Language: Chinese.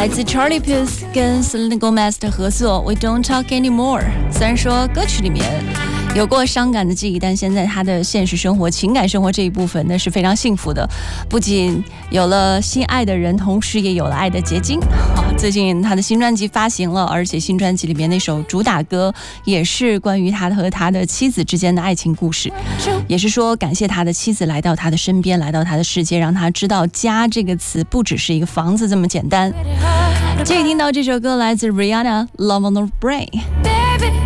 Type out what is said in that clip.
来自 Charlie Puth 跟 Selena Gomez 的合作 We Don't Talk Anymore。 虽然说歌曲里面有过伤感的记忆，但现在他的现实生活、情感生活这一部分呢是非常幸福的，不仅有了心爱的人，同时也有了爱的结晶。最近他的新专辑发行了，而且新专辑里面那首主打歌也是关于他和他的妻子之间的爱情故事，也是说感谢他的妻子来到他的身边，来到他的世界，让他知道家这个词不只是一个房子这么简单。继续听到这首歌来自 Rihanna Love on the Brain。